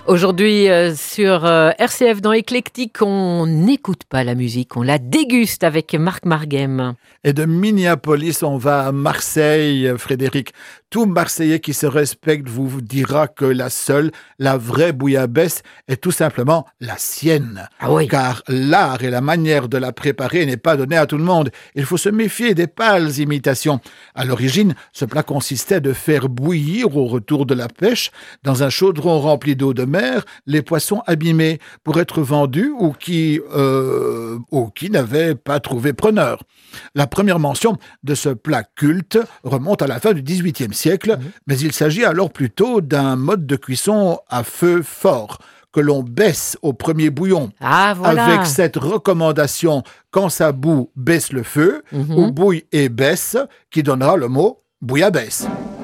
Aujourd'hui, sur RCF dans Éclectique, on n'écoute pas la musique, on la déguste avec Marc Marguem. Et de Minneapolis, on va à Marseille, Frédéric. Tout Marseillais qui se respecte vous dira que la vraie bouillabaisse est tout simplement la sienne. Ah oui. Car l'art et la manière de la préparer n'est pas donné à tout le monde. Il faut se méfier des pâles imitations. À l'origine, ce plat consistait de faire bouillir au retour de la pêche, dans un chaudron rempli d'eau de mer, les poissons abîmés pour être vendus ou qui n'avaient pas trouvé preneur. La première mention de ce plat culte remonte à la fin du XVIIIe siècle, mais il s'agit alors plutôt d'un mode de cuisson à feu fort, que l'on baisse au premier bouillon. Ah voilà. Avec cette recommandation, quand ça bout, baisse le feu, ou bouille et baisse, qui donnera le mot bouillabaisse.